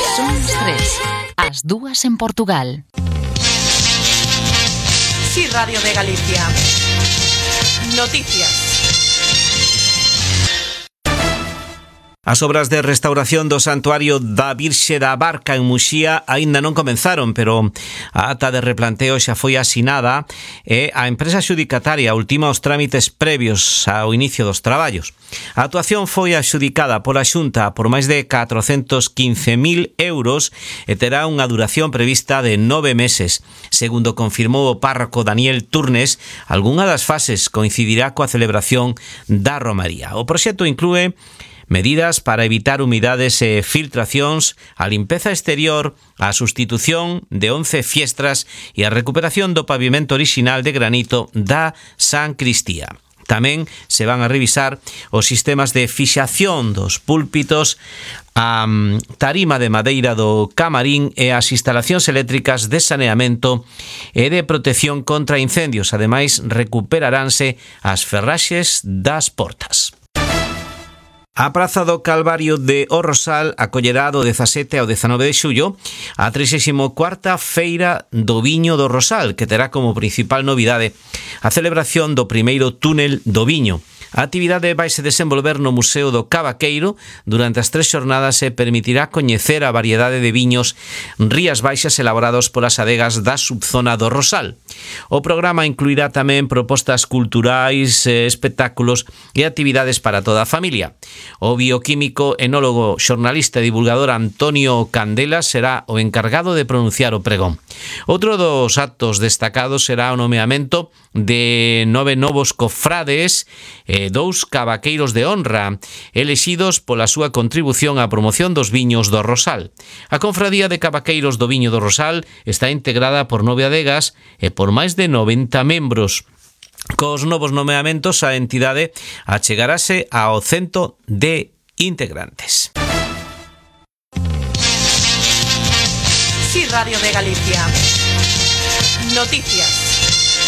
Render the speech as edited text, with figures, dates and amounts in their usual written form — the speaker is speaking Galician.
Son as 3, as 2 en Portugal. Sí, Radio de Galicia. Noticias. As obras de restauración do Santuario da Virxe da Barca en Muxía aínda non comenzaron, pero a ata de replanteo xa foi asinada e a empresa xudicataria ultima os trámites previos ao inicio dos traballos. A actuación foi axudicada pola Xunta por máis de 415.000 euros e terá unha duración prevista de 9 meses. Segundo confirmou o párroco Daniel Turnes, algunha das fases coincidirá coa celebración da Romaría. O proxecto inclúe medidas para evitar humidades e filtracións, a limpeza exterior, a sustitución de 11 fiestras e a recuperación do pavimento orixinal de granito da San Cristía. Tamén se van a revisar os sistemas de fixación dos púlpitos, a tarima de madeira do camarín e as instalacións eléctricas de saneamento e de protección contra incendios. Ademais, recuperaránse as ferraxes das portas. A Praza do Calvario de O Rosal acollerá do 17 ao 19 de xullo a 34ª Feira do Viño do Rosal, que terá como principal novidade a celebración do primeiro túnel do viño. A actividade vai se desenvolver no Museo do Cavaqueiro durante as 3 xornadas e permitirá coñecer a variedade de viños Rías Baixas elaborados polas adegas da subzona do Rosal. O programa incluirá tamén propostas culturais, espectáculos e actividades para toda a familia. O bioquímico, enólogo, xornalista e divulgador Antonio Candela será o encargado de pronunciar o pregón. Outro dos actos destacados será o nomeamento de 9 novos cofrades e 2 cavaqueiros de honra, elexidos pola súa contribución á promoción dos viños do Rosal. A Confradía de Cavaqueiros do Viño do Rosal está integrada por 9 adegas e por máis de 90 membros. Cos novos nomeamentos, a entidade achegarase ao 100 de integrantes. Sí, Radio de Galicia. Noticias.